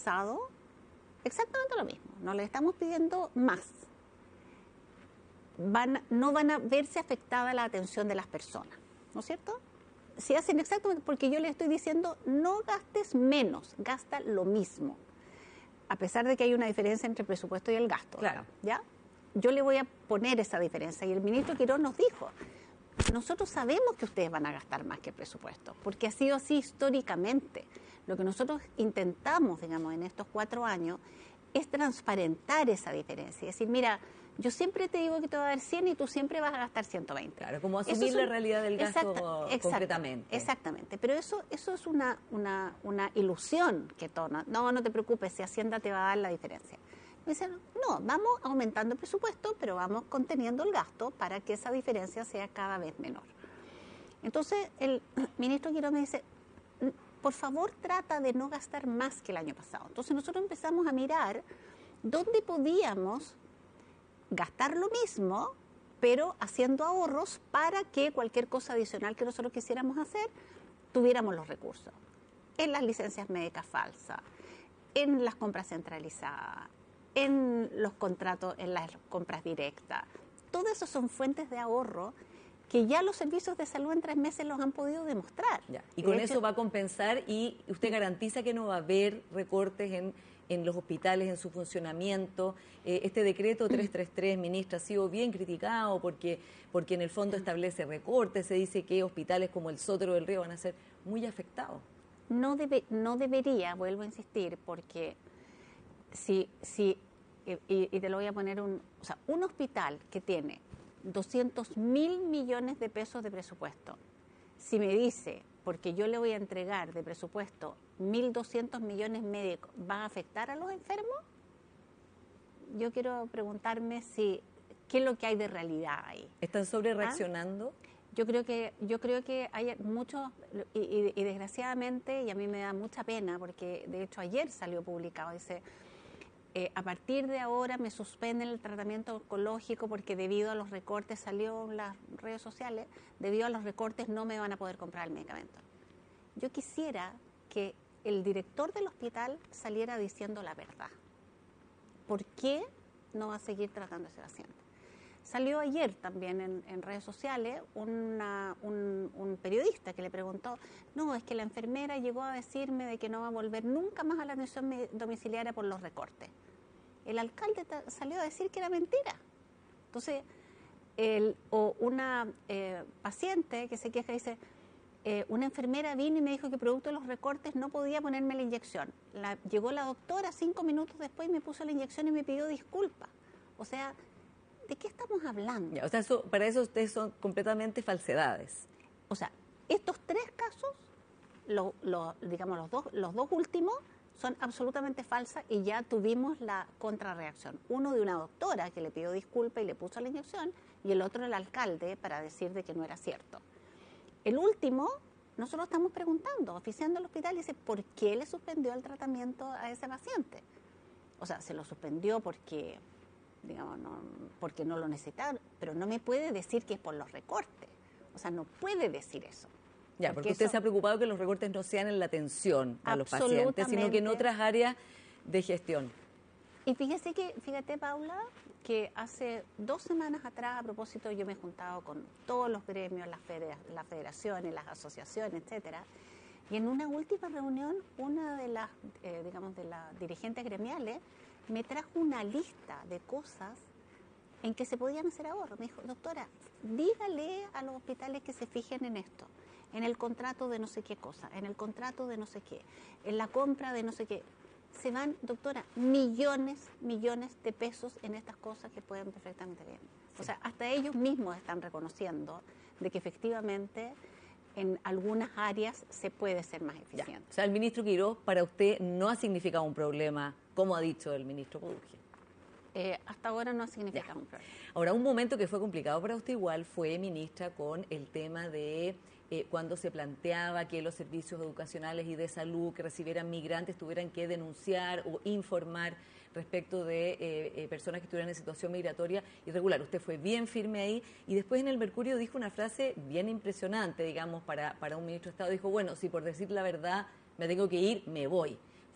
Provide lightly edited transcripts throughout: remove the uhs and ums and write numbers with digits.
pasado, exactamente lo mismo. No les estamos pidiendo más. No van a verse afectada la atención de las personas, ¿no es cierto? Si hacen exactamente, porque yo les estoy diciendo, no gastes menos, gasta lo mismo. A pesar de que hay una diferencia entre el presupuesto y el gasto. Claro. ¿Ya? Yo le voy a poner esa diferencia. Y el ministro Quirós nos dijo, nosotros sabemos que ustedes van a gastar más que el presupuesto, porque ha sido así históricamente. Lo que nosotros intentamos, digamos, en estos 4 años, es transparentar esa diferencia. Es decir, mira, yo siempre te digo que te voy a dar 100 y tú siempre vas a gastar 120. Claro, como asumir la realidad del gasto concretamente. Exactamente, pero eso es una ilusión que toma. No te preocupes, si Hacienda te va a dar la diferencia. Me dicen, no, vamos aumentando el presupuesto, pero vamos conteniendo el gasto para que esa diferencia sea cada vez menor. Entonces, el ministro Quirós me dice, por favor, trata de no gastar más que el año pasado. Entonces, nosotros empezamos a mirar dónde podíamos gastar lo mismo, pero haciendo ahorros para que cualquier cosa adicional que nosotros quisiéramos hacer, tuviéramos los recursos. En las licencias médicas falsas, en las compras centralizadas, en los contratos, en las compras directas. Todo eso son fuentes de ahorro que ya los servicios de salud en 3 meses los han podido demostrar. Ya. Y con eso va a compensar y usted garantiza que no va a haber recortes en los hospitales, en su funcionamiento. Este decreto 333, ministra, ha sido bien criticado porque en el fondo establece recortes, se dice que hospitales como el Sotero del Río van a ser muy afectados. No debería, vuelvo a insistir, porque y te lo voy a poner, un hospital que tiene 200.000 millones de pesos de presupuesto, si me dice, porque yo le voy a entregar de presupuesto 1.200 millones médicos, ¿va a afectar a los enfermos? Yo quiero preguntarme qué es lo que hay de realidad ahí. ¿Están sobre reaccionando? Yo creo que hay muchos, y desgraciadamente, y a mí me da mucha pena, porque de hecho ayer salió publicado, dice, a partir de ahora me suspenden el tratamiento oncológico porque debido a los recortes, salió en las redes sociales, debido a los recortes no me van a poder comprar el medicamento. Yo quisiera que el director del hospital saliera diciendo la verdad. ¿Por qué no va a seguir tratando a ese paciente? Salió ayer también en redes sociales un periodista que le preguntó, no, es que la enfermera llegó a decirme de que no va a volver nunca más a la atención domiciliaria por los recortes. El alcalde salió a decir que era mentira. Entonces, una paciente que se queja dice, una enfermera vino y me dijo que producto de los recortes no podía ponerme la inyección. Llegó la doctora 5 minutos después y me puso la inyección y me pidió disculpas. O sea, ¿de qué estamos hablando? Ya, o sea, para eso ustedes son completamente falsedades. O sea, estos 3 casos, digamos los dos últimos, son absolutamente falsas y ya tuvimos la contrarreacción. Uno de una doctora que le pidió disculpas y le puso la inyección, y el otro el alcalde para decir de que no era cierto. El último, nosotros estamos preguntando, oficiando al hospital, y dice, ¿por qué le suspendió el tratamiento a ese paciente? O sea, se lo suspendió porque, digamos, porque no lo necesitaban, pero no me puede decir que es por los recortes. O sea, no puede decir eso. Ya, porque usted se ha preocupado que los recortes no sean en la atención a los pacientes, sino que en otras áreas de gestión. Y fíjate, Paula, que hace 2 semanas atrás, a propósito, yo me he juntado con todos los gremios, las federaciones, las asociaciones, etcétera, y en una última reunión, una de las, de las dirigentes gremiales me trajo una lista de cosas en que se podían hacer ahorros. Me dijo, doctora, dígale a los hospitales que se fijen en esto, en el contrato de no sé qué cosa, en el contrato de no sé qué, en la compra de no sé qué. Se van, doctora, millones de pesos en estas cosas que pueden perfectamente bien. O sea, hasta ellos mismos están reconociendo de que efectivamente en algunas áreas se puede ser más eficiente. Ya. O sea, el ministro Quirós para usted no ha significado un problema, como ha dicho el ministro Podurgia. Hasta ahora no ha significado un problema. Ahora, un momento que fue complicado para usted igual fue, ministra, con el tema de cuando se planteaba que los servicios educacionales y de salud que recibieran migrantes tuvieran que denunciar o informar respecto de personas que estuvieran en situación migratoria irregular. Usted fue bien firme ahí y después en el Mercurio dijo una frase bien impresionante, digamos, para un ministro de Estado. Dijo, bueno, si por decir la verdad me tengo que ir, me voy.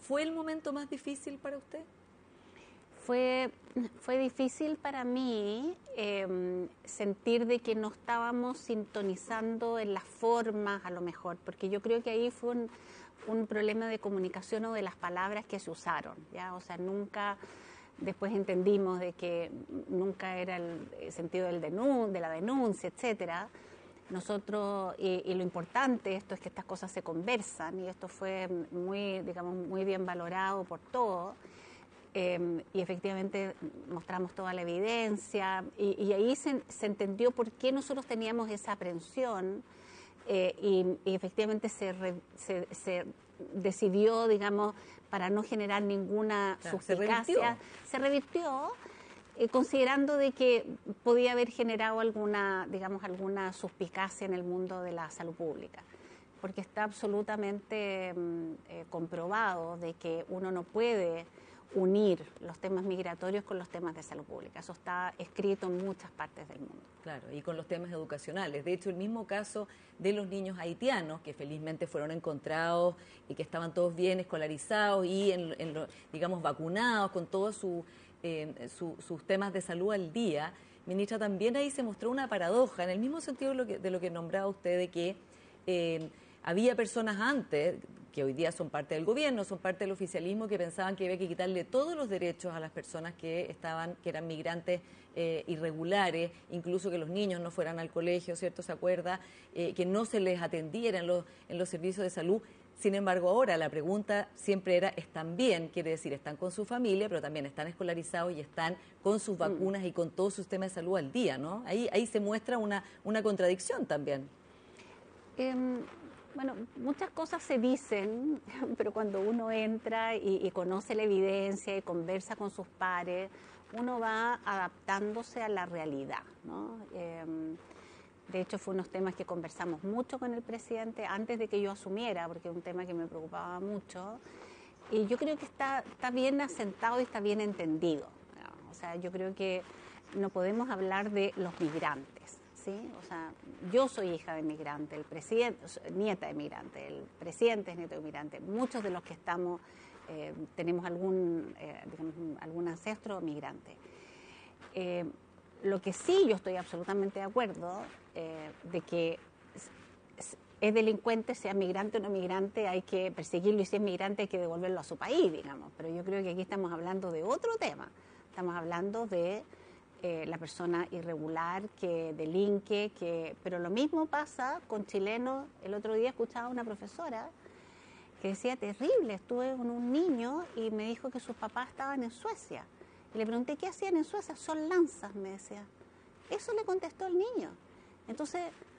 ¿Fue el momento más difícil para usted? Fue difícil para mí sentir de que no estábamos sintonizando en las formas a lo mejor, porque yo creo que ahí fue un problema de comunicación o de las palabras que se usaron, ¿ya? O sea, nunca, después entendimos de que nunca era el sentido de la denuncia, etcétera. Nosotros, y lo importante esto es que estas cosas se conversan, y esto fue muy, digamos, muy bien valorado por todos. Y efectivamente mostramos toda la evidencia y ahí se entendió por qué nosotros teníamos esa aprensión y efectivamente se decidió, digamos, para no generar ninguna suspicacia, se revirtió considerando de que podía haber generado alguna suspicacia en el mundo de la salud pública, porque está absolutamente comprobado de que uno no puede unir los temas migratorios con los temas de salud pública. Eso está escrito en muchas partes del mundo. Claro, y con los temas educacionales. De hecho, el mismo caso de los niños haitianos, que felizmente fueron encontrados y que estaban todos bien escolarizados y, digamos, vacunados con todos sus temas de salud al día. Ministra, también ahí se mostró una paradoja, en el mismo sentido de lo que nombraba usted, de que había personas antes, que hoy día son parte del gobierno, son parte del oficialismo, que pensaban que había que quitarle todos los derechos a las personas que eran migrantes irregulares, incluso que los niños no fueran al colegio, ¿cierto? ¿Se acuerda? Que no se les atendiera en los servicios de salud. Sin embargo, ahora la pregunta siempre era, ¿están bien? Quiere decir, están con su familia, pero también están escolarizados y están con sus vacunas y con todo su sistema de salud al día, ¿no? Ahí se muestra una contradicción también. Bueno, muchas cosas se dicen, pero cuando uno entra y conoce la evidencia y conversa con sus pares, uno va adaptándose a la realidad, ¿no? De hecho, fue unos temas que conversamos mucho con el presidente antes de que yo asumiera, porque es un tema que me preocupaba mucho. Y yo creo que está bien asentado y está bien entendido, ¿no? O sea, yo creo que no podemos hablar de los migrantes, ¿sí? O sea, yo soy hija de migrante, el presidente, nieta de migrante, el presidente es nieto de migrante. Muchos de los que estamos tenemos algún ancestro migrante. Lo que sí yo estoy absolutamente de acuerdo de que es delincuente, sea migrante o no migrante, hay que perseguirlo, y si es migrante hay que devolverlo a su país, digamos. Pero yo creo que aquí estamos hablando de otro tema. Estamos hablando de la persona irregular que delinque, pero lo mismo pasa con chilenos. El otro día escuchaba a una profesora que decía, terrible, estuve con un niño y me dijo que sus papás estaban en Suecia. Y le pregunté, ¿qué hacían en Suecia? Son lanzas, me decía. Eso le contestó el niño. Entonces,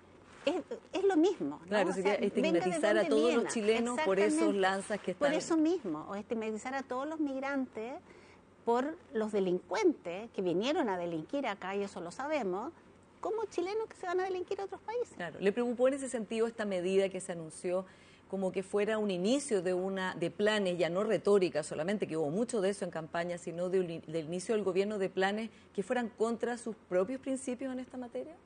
es lo mismo, ¿no? Claro, sería estigmatizar a todos los chilenos por esos lanzas que están... Por eso mismo, o estigmatizar a todos los migrantes por los delincuentes que vinieron a delinquir acá, y eso lo sabemos, como chilenos que se van a delinquir a otros países. Claro, ¿le preocupó en ese sentido esta medida que se anunció como que fuera un inicio de planes, ya no retórica solamente, que hubo mucho de eso en campaña, sino del inicio del gobierno de planes que fueran contra sus propios principios en esta materia?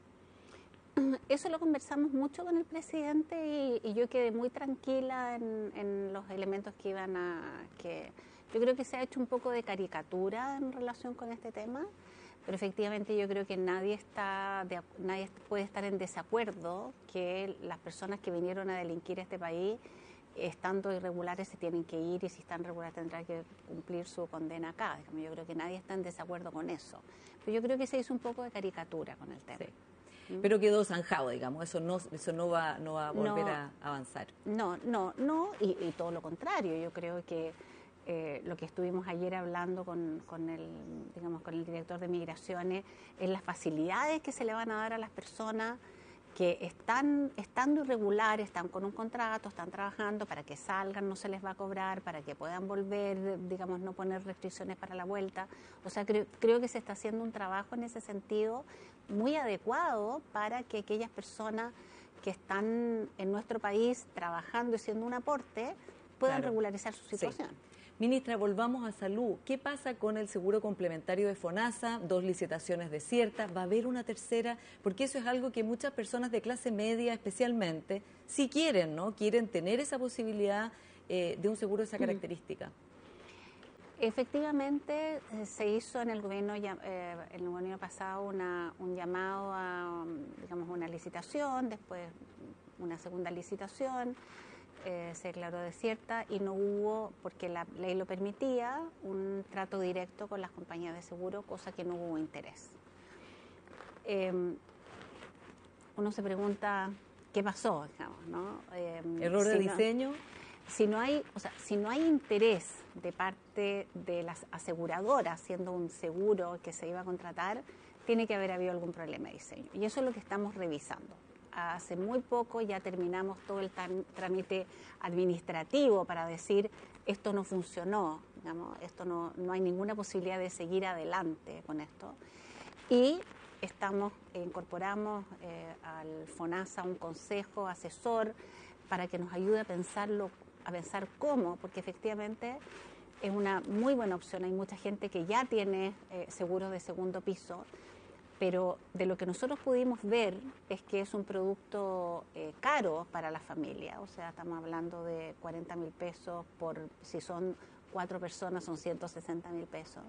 Eso lo conversamos mucho con el presidente y yo quedé muy tranquila en los elementos que iban que yo creo que se ha hecho un poco de caricatura en relación con este tema, pero efectivamente yo creo que nadie puede estar en desacuerdo que las personas que vinieron a delinquir a este país, estando irregulares, se tienen que ir, y si están regulares tendrán que cumplir su condena acá. Yo creo que nadie está en desacuerdo con eso, pero yo creo que se hizo un poco de caricatura con el tema. Sí. Pero quedó zanjado, digamos, eso no va a volver a avanzar. No, y todo lo contrario. Yo creo que lo que estuvimos ayer hablando con el director de Migraciones es las facilidades que se le van a dar a las personas que estando irregulares, están con un contrato, están trabajando, para que salgan, no se les va a cobrar, para que puedan volver, digamos, no poner restricciones para la vuelta. O sea, creo que se está haciendo un trabajo en ese sentido muy adecuado para que aquellas personas que están en nuestro país trabajando y siendo un aporte puedan regularizar su situación. Sí. Ministra, volvamos a salud. ¿Qué pasa con el seguro complementario de FONASA? 2 licitaciones desiertas. ¿Va a haber una tercera? Porque eso es algo que muchas personas de clase media especialmente sí quieren, ¿no? Quieren tener esa posibilidad, de un seguro de esa característica? Efectivamente, se hizo en el gobierno pasado un llamado a, digamos, una licitación, después una segunda licitación, se declaró desierta y no hubo, porque la ley lo permitía, un trato directo con las compañías de seguro, cosa que no hubo interés. Uno se pregunta qué pasó, digamos, ¿no? ¿Error de diseño? Si no hay interés de parte de las aseguradoras, siendo un seguro que se iba a contratar, tiene que haber habido algún problema de diseño. Y eso es lo que estamos revisando. Hace muy poco ya terminamos todo el trámite administrativo para decir esto no funcionó, digamos, esto no hay ninguna posibilidad de seguir adelante con esto. Y incorporamos al FONASA un consejo asesor para que nos ayude a pensar cómo, porque efectivamente es una muy buena opción. Hay mucha gente que ya tiene seguros de segundo piso, pero de lo que nosotros pudimos ver es que es un producto caro para la familia. O sea, estamos hablando de 40.000 pesos si son 4 personas, son 160.000 pesos.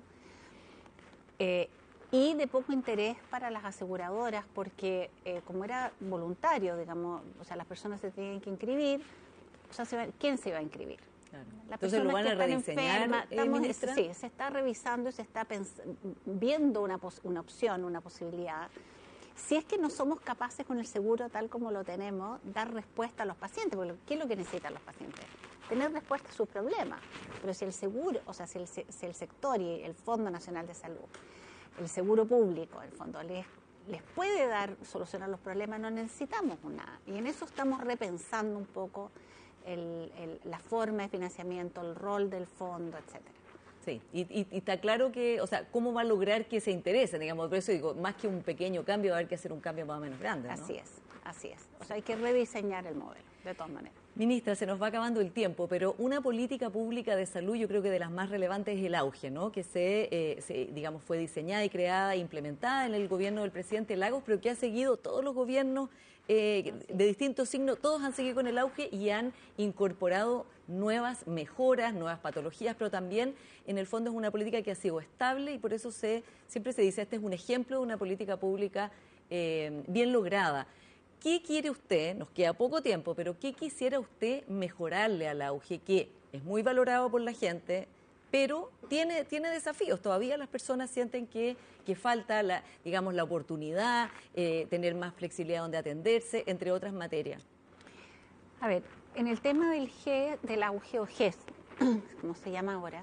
Y de poco interés para las aseguradoras, porque como era voluntario, digamos, o sea, las personas se tienen que inscribir, o sea, ¿quién se va a inscribir? Claro. Las Entonces lo van a rediseñar, ministra. Sí, se está revisando, se está viendo una opción, una posibilidad. Si es que no somos capaces con el seguro tal como lo tenemos, dar respuesta a los pacientes, porque ¿qué es lo que necesitan los pacientes? Tener respuesta a sus problemas. Pero si el seguro, o sea, si el sector y el Fondo Nacional de Salud, el seguro público, el fondo, les puede solucionar los problemas, no necesitamos nada. Y en eso estamos repensando un poco la forma de financiamiento, el rol del fondo, etcétera. Sí, y está claro que, o sea, ¿cómo va a lograr que se interesen? Digamos, por eso digo, más que un pequeño cambio, va a haber que hacer un cambio más o menos grande, ¿no? Así es. O sea, hay que rediseñar el modelo, de todas maneras. Ministra, se nos va acabando el tiempo, pero una política pública de salud, yo creo que de las más relevantes es el auge, ¿no? Que digamos, fue diseñada y creada e implementada en el gobierno del presidente Lagos, pero que ha seguido todos los gobiernos de distintos signos, todos han seguido con el auge y han incorporado nuevas mejoras, nuevas patologías, pero también en el fondo es una política que ha sido estable y por eso siempre se dice, este es un ejemplo de una política pública bien lograda. ¿Qué quiere usted? Nos queda poco tiempo, pero ¿qué quisiera usted mejorarle al auge? Que es muy valorado por la gente, pero tiene desafíos. Todavía las personas sienten que falta la oportunidad, tener más flexibilidad donde atenderse, entre otras materias. A ver, en el tema del auge o GES, como se llama ahora,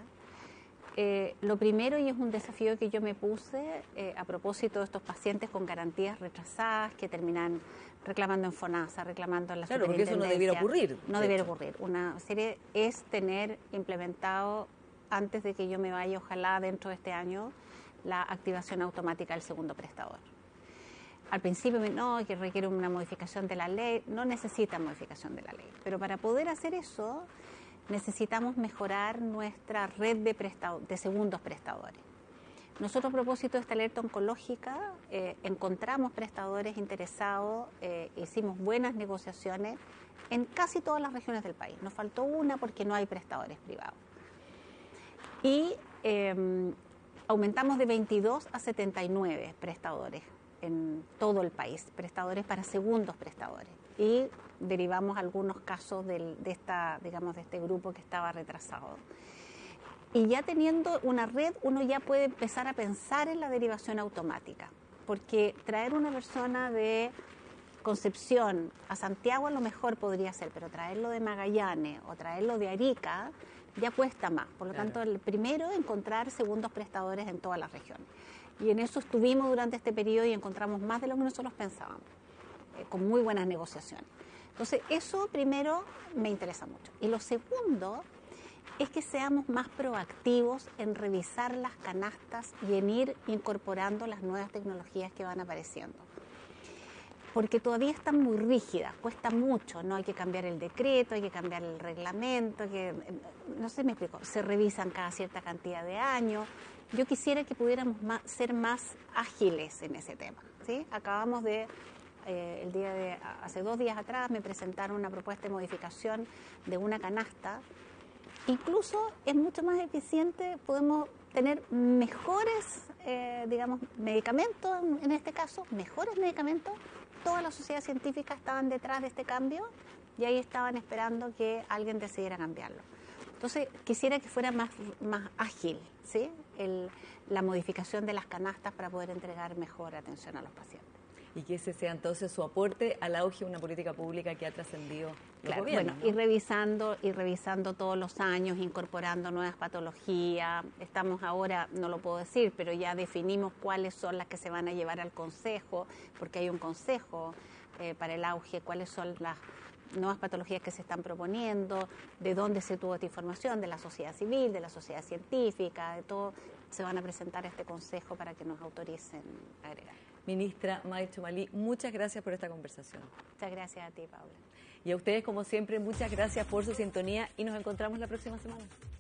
lo primero, y es un desafío que yo me puse a propósito de estos pacientes con garantías retrasadas que terminan reclamando en FONASA, reclamando en la superintendencia. Claro, porque eso no debiera ocurrir. No debiera ocurrir. Una serie es tener implementado, antes de que yo me vaya, ojalá dentro de este año, la activación automática del segundo prestador. Al principio, no, que requiere una modificación de la ley. No necesita modificación de la ley. Pero para poder hacer eso, necesitamos mejorar nuestra red de segundos prestadores. Nosotros, a propósito de esta alerta oncológica, encontramos prestadores interesados, hicimos buenas negociaciones en casi todas las regiones del país. Nos faltó una porque no hay prestadores privados. Y aumentamos de 22 a 79 prestadores en todo el país, prestadores para segundos prestadores. Y derivamos algunos casos de este grupo que estaba retrasado. Y ya teniendo una red, uno ya puede empezar a pensar en la derivación automática, porque traer una persona de Concepción a Santiago a lo mejor podría ser, pero traerlo de Magallanes o traerlo de Arica ya cuesta más. Por lo tanto, el primero, encontrar segundos prestadores en todas las regiones. Y en eso estuvimos durante este periodo y encontramos más de lo que nosotros pensábamos, con muy buenas negociaciones. Entonces, eso primero me interesa mucho. Y lo segundo es que seamos más proactivos en revisar las canastas y en ir incorporando las nuevas tecnologías que van apareciendo. Porque todavía están muy rígidas, cuesta mucho, ¿no? Hay que cambiar el decreto, hay que cambiar el reglamento, no sé, me explico, se revisan cada cierta cantidad de años. Yo quisiera que pudiéramos ser más ágiles en ese tema, ¿sí? Acabamos de... hace 2 días atrás me presentaron una propuesta de modificación de una canasta incluso es mucho más eficiente, podemos tener mejores, digamos, medicamentos, en este caso, mejores medicamentos. Toda la sociedad científica estaban detrás de este cambio y ahí estaban esperando que alguien decidiera cambiarlo. Entonces, quisiera que fuera más ágil, ¿sí? La modificación de las canastas para poder entregar mejor atención a los pacientes. Y que ese sea entonces su aporte al auge de una política pública que ha trascendido los Claro, gobiernos, bueno, ¿no? y revisando todos los años, incorporando nuevas patologías. Estamos ahora, no lo puedo decir, pero ya definimos cuáles son las que se van a llevar al consejo, porque hay un consejo para el auge, cuáles son las nuevas patologías que se están proponiendo, de dónde se tuvo esta información, de la sociedad civil, de la sociedad científica, de todo, se van a presentar a este consejo para que nos autoricen a agregar. Ministra May Tchomalí, muchas gracias por esta conversación. Muchas gracias a ti, Paula. Y a ustedes, como siempre, muchas gracias por su sintonía y nos encontramos la próxima semana.